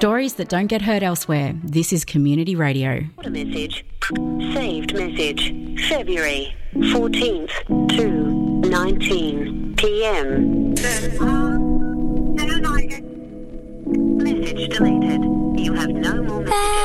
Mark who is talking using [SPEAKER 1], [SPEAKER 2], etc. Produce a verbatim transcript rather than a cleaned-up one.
[SPEAKER 1] Stories that don't get heard elsewhere. This is Community Radio.
[SPEAKER 2] What a message. Saved message. February fourteenth to nineteen p.m. Message deleted. You have no more messages.